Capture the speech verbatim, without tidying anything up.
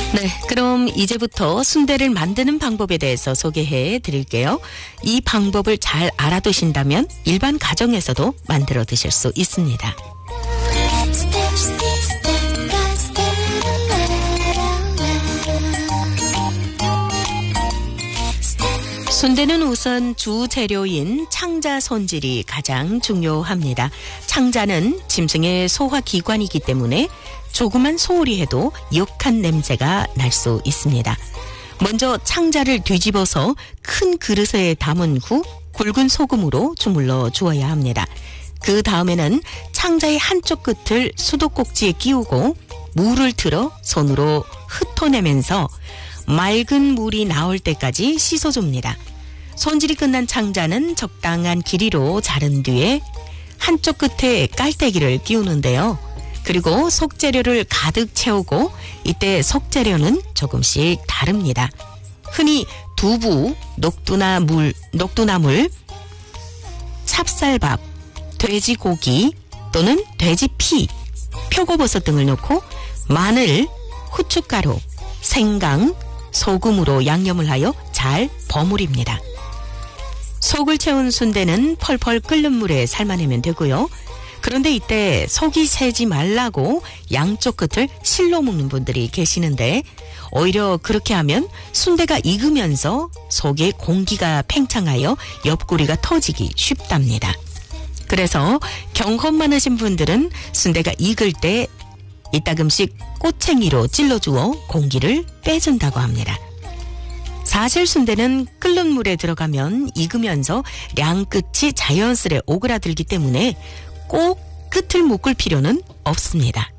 네, 그럼 이제부터 순대를 만드는 방법에 대해서 소개해 드릴게요. 이 방법을 잘 알아두신다면 일반 가정에서도 만들어 드실 수 있습니다. 순대는 우선 주 재료인 창자 손질이 가장 중요합니다. 창자는 짐승의 소화기관이기 때문에 조그만 소홀히 해도 역한 냄새가 날 수 있습니다. 먼저 창자를 뒤집어서 큰 그릇에 담은 후 굵은 소금으로 주물러 주어야 합니다. 그 다음에는 창자의 한쪽 끝을 수도꼭지에 끼우고 물을 틀어 손으로 흩어내면서 맑은 물이 나올 때까지 씻어줍니다. 손질이 끝난 창자는 적당한 길이로 자른 뒤에 한쪽 끝에 깔때기를 끼우는데요. 그리고 속재료를 가득 채우고 이때 속재료는 조금씩 다릅니다. 흔히 두부, 녹두나물, 녹두나물, 찹쌀밥, 돼지고기 또는 돼지피, 표고버섯 등을 넣고 마늘, 후춧가루, 생강, 소금으로 양념을 하여 잘 버무립니다. 속을 채운 순대는 펄펄 끓는 물에 삶아내면 되고요. 그런데 이때 속이 새지 말라고 양쪽 끝을 실로 묶는 분들이 계시는데 오히려 그렇게 하면 순대가 익으면서 속에 공기가 팽창하여 옆구리가 터지기 쉽답니다. 그래서 경험 많으신 분들은 순대가 익을 때 이따금씩 꼬챙이로 찔러주어 공기를 빼준다고 합니다. 사실 순대는 끓는 물에 들어가면 익으면서 량끝이 자연스레 오그라들기 때문에 꼭 끝을 묶을 필요는 없습니다.